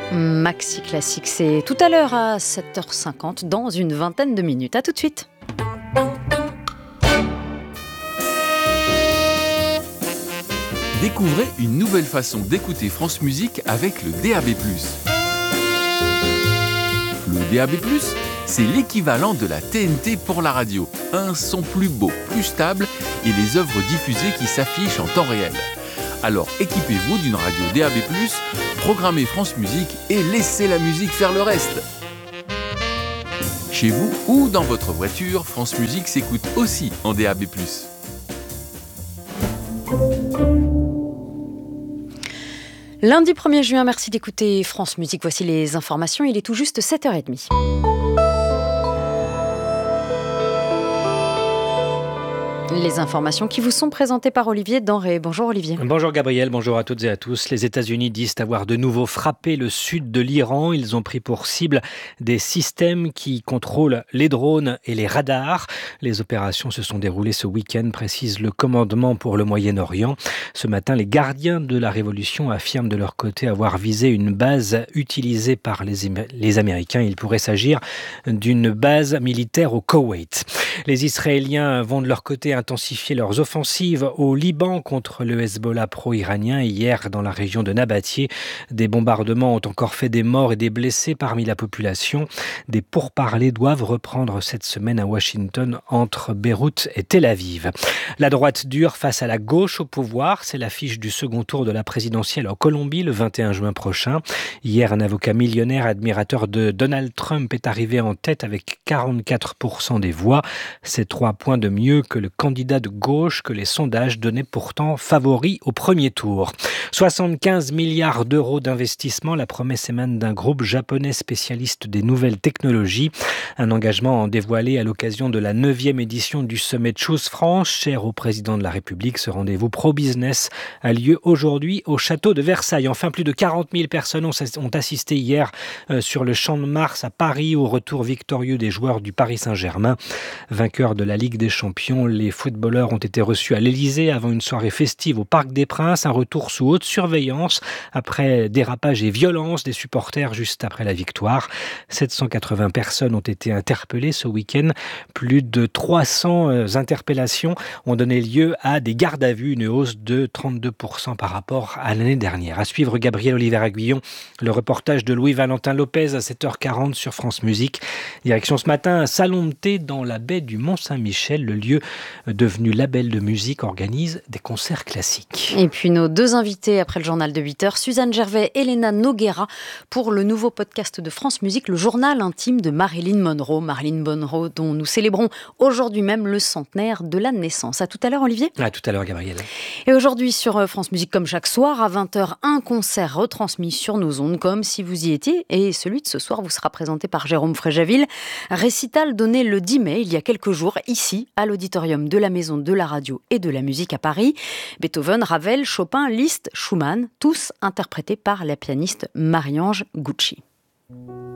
Maxi Classique, c'est tout à l'heure à 7h50, dans une vingtaine de minutes. À tout de suite. Découvrez une nouvelle façon d'écouter France Musique avec le DAB+. Le DAB+, c'est l'équivalent de la TNT pour la radio. Un son plus beau, plus stable et les œuvres diffusées qui s'affichent en temps réel. Alors équipez-vous d'une radio DAB+, programmez France Musique et laissez la musique faire le reste. Chez vous ou dans votre voiture, France Musique s'écoute aussi en DAB+. Lundi 1er juin, merci d'écouter France Musique. Voici les informations, il est tout juste 7h30. Les informations qui vous sont présentées par Olivier Denré. Bonjour Olivier. Bonjour Gabriel, bonjour à toutes et à tous. Les États-Unis disent avoir de nouveau frappé le sud de l'Iran. Ils ont pris pour cible des systèmes qui contrôlent les drones et les radars. Les opérations se sont déroulées ce week-end, précise le commandement pour le Moyen-Orient. Ce matin, les gardiens de la révolution affirment de leur côté avoir visé une base utilisée par les Américains. Il pourrait s'agir d'une base militaire au Koweït. Les Israéliens vont de leur côté intensifier leurs offensives au Liban contre le Hezbollah pro-iranien. Hier, dans la région de Nabatieh, des bombardements ont encore fait des morts et des blessés parmi la population. Des pourparlers doivent reprendre cette semaine à Washington entre Beyrouth et Tel Aviv. La droite dure face à la gauche au pouvoir. C'est l'affiche du second tour de la présidentielle en Colombie le 21 juin prochain. Hier, un avocat millionnaire admirateur de Donald Trump est arrivé en tête avec 44% des voix. C'est 3 points de mieux que le candidat de gauche que les sondages donnaient pourtant favori au premier tour. 75 milliards d'euros d'investissement, la promesse émane d'un groupe japonais spécialiste des nouvelles technologies. Un engagement dévoilé à l'occasion de la 9e édition du Sommet Choose France, cher au président de la République. Ce rendez-vous pro-business a lieu aujourd'hui au château de Versailles. Enfin, plus de 40 000 personnes ont assisté hier sur le Champ de Mars à Paris au retour victorieux des joueurs du Paris Saint-Germain. Vainqueurs de la Ligue des Champions, les footballeurs ont été reçus à l'Élysée avant une soirée festive au Parc des Princes. Un retour sous haute surveillance après dérapage et violence des supporters juste après la victoire. 780 personnes ont été interpellées ce week-end. Plus de 300 interpellations ont donné lieu à des gardes à vue, une hausse de 32% par rapport à l'année dernière. À suivre, Gabriel Oliver-Aguillon, le reportage de Louis-Valentin Lopez à 7h40 sur France Musique. Direction ce matin un salon de thé dans la baie du Mont-Saint-Michel. Le lieu devenu label de musique organise des concerts classiques. Et puis nos deux invités après le journal de 8h, Suzanne Gervais et Elena Noguera pour le nouveau podcast de France Musique, le journal intime de Marilyn Monroe. Marilyn Monroe dont nous célébrons aujourd'hui même le centenaire de la naissance. À tout à l'heure Olivier. À tout à l'heure Gabriel. Et aujourd'hui sur France Musique, comme chaque soir à 20h, un concert retransmis sur nos ondes comme si vous y étiez. Et celui de ce soir vous sera présenté par Jérôme Fréjaville. Récital donné le 10 mai, il y a quelques jours, ici, à l'auditorium de la Maison de la Radio et de la Musique à Paris. Beethoven, Ravel, Chopin, Liszt, Schumann, tous interprétés par la pianiste Marie-Ange Gucci.